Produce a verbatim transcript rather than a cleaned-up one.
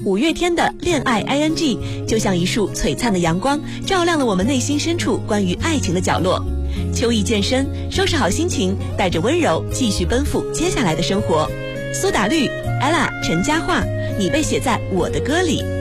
五月天的《恋爱 I N G》就像一束璀璨的阳光，照亮了我们内心深处关于爱情的角落。秋意健身，收拾好心情，带着温柔继续奔赴接下来的生活。苏打绿、ella、陈嘉桦，你被写在我的歌里。